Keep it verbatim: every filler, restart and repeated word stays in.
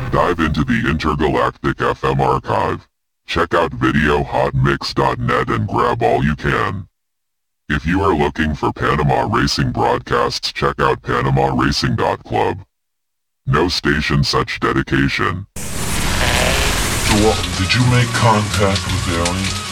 Dive into the Intergalactic F M archive. Check out video hot mix dot net and grab all you can. If you are looking for Panama racing broadcasts, check out panama racing dot club. No station such dedication. So, uh, did you make contact with aliens?